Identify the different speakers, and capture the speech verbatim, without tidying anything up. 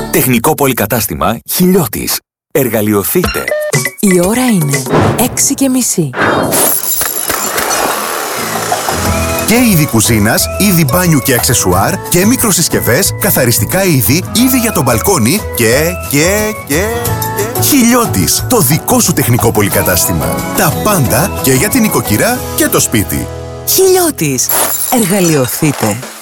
Speaker 1: Τεχνικό πολυκατάστημα Χιλιώτης. Εργαλειοθείτε.
Speaker 2: Η ώρα είναι έξι και μισή.
Speaker 3: Και είδη κουζίνας, είδη μπάνιου και αξεσουάρ και μικροσυσκευές, καθαριστικά είδη, είδη για το μπαλκόνι και, και, και, και... Χιλιώτης, το δικό σου τεχνικό πολυκατάστημα. Τα πάντα και για την οικοκυρά και το σπίτι.
Speaker 2: Χιλιώτης. Εργαλειοθείτε.